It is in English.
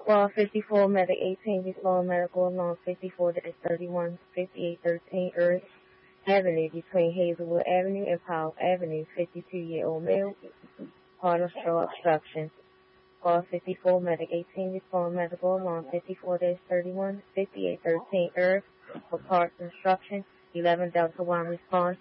Law 54, Medic 18, before medical along 54-31, 5813 Earth Avenue between Hazelwood Avenue and Powell Avenue, 52-year-old male, partial obstruction. Law 54, Medic 18, before medical along 54-31, 5813 Earth for parts instruction, 11 Delta 1 response.